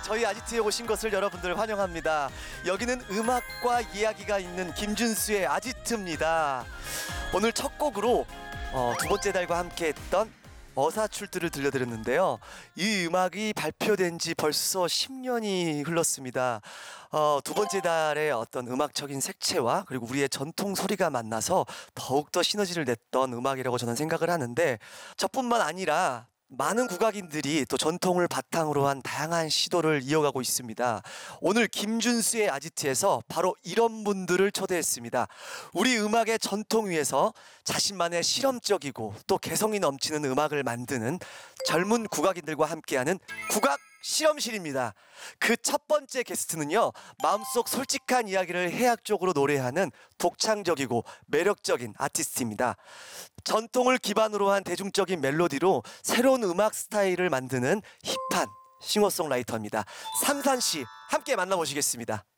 저희 아지트에 오신 것을 여러분들 환영합니다. 여기는 음악과 이야기가 있는 김준수의 아지트입니다. 오늘 첫 곡으로 두 번째 달과 함께 했던 어사출두를 들려드렸는데요. 이 음악이 발표된 지 벌써 10년이 흘렀습니다. 두 번째 달의 어떤 음악적인 색채와 그리고 우리의 전통 소리가 만나서 더욱더 시너지를 냈던 음악이라고 저는 생각을 하는데, 저뿐만 아니라 많은 국악인들이 또 전통을 바탕으로 한 다양한 시도를 이어가고 있습니다. 오늘 김준수의 아지트에서 바로 이런 분들을 초대했습니다. 우리 음악의 전통 위에서 자신만의 실험적이고 또 개성이 넘치는 음악을 만드는 젊은 국악인들과 함께하는 국악 실험실입니다. 그 첫 번째 게스트는요, 마음속 솔직한 이야기를 해학적으로 노래하는 독창적이고 매력적인 아티스트입니다. 전통을 기반으로 한 대중적인 멜로디로 새로운 음악 스타일을 만드는 힙한 싱어송라이터입니다. 삼산씨 함께 만나보시겠습니다.